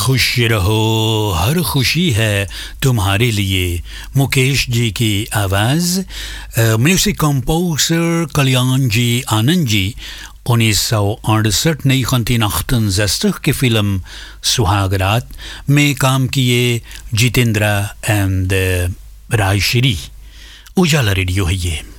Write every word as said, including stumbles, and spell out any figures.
खुश रहो हर खुशी है तुम्हारे लिए मुकेश जी की आवाज़ म्यूज़िक कंपोज़र कल्याण जी आनंद जी उन्नीस सौ अड़सठ negenhonderdachtundzestig की फिल्म सुहागरात में काम किए जितेंद्रा एंड रायश्री। उजाला रेडियो है ये।